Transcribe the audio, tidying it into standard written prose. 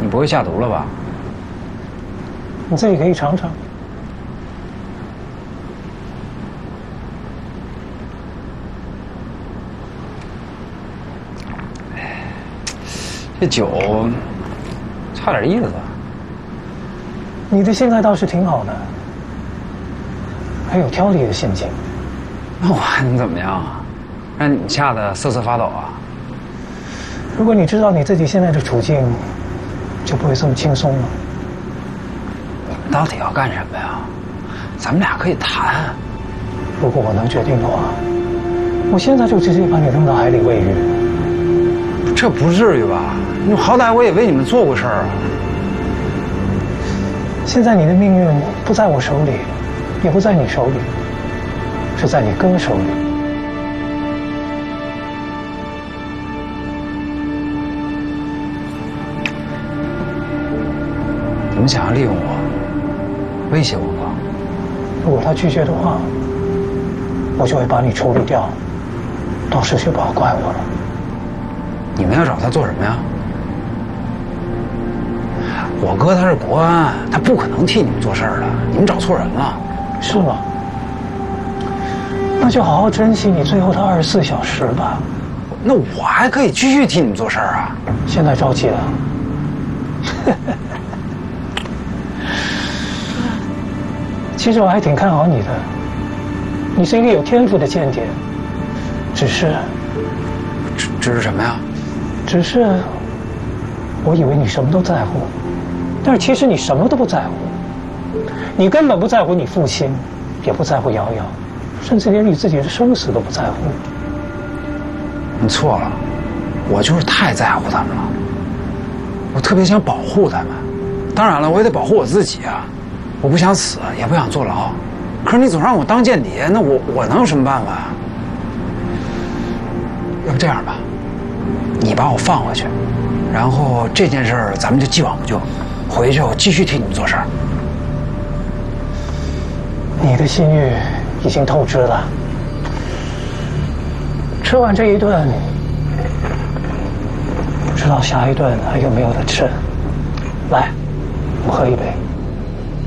你不会下毒了吧？ 你自己可以尝尝。 这酒差点意思。 你的现在倒是挺好的，还有挑理的心情。 那我还能怎么样啊？让你们吓得瑟瑟发抖啊！ 如果你知道你自己现在的处境，就不会这么轻松了。 你到底要干什么呀？咱们俩可以谈。 如果我能决定的话，我现在就直接把你扔到海里喂鱼。 这不至于吧？你好歹我也为你们做过事儿啊。 现在你的命运不在我手里，也不在你手里，是在你哥手里。 你们想要利用我，威胁我吗？ 如果他拒绝的话，我就会把你处理掉，到时就不要怪我了。 你们要找他做什么呀？我哥他是国安，他不可能替你们做事儿的。你们找错人了。 是吗？那就好好珍惜你最后的24小时吧。 那我还可以继续替你们做事儿啊。 现在着急了。其实我还挺看好你的，你是一个有天赋的间谍，只是什么呀？ 只是我以为你什么都在乎，但是其实你什么都不在乎，你根本不在乎你父亲，也不在乎瑶瑶，甚至连你自己的生死都不在乎。 你错了，我就是太在乎他们了，我特别想保护他们，当然了，我也得保护我自己啊。我不想死，也不想坐牢，可是你总让我当间谍，那我能有什么办法啊？要不这样吧，你把我放回去，然后这件事儿咱们就既往不咎，回去我继续替你们做事儿。 你的心欲已经透支了，吃完这一顿，不知道下一顿还有没有得吃。来，我们喝一杯。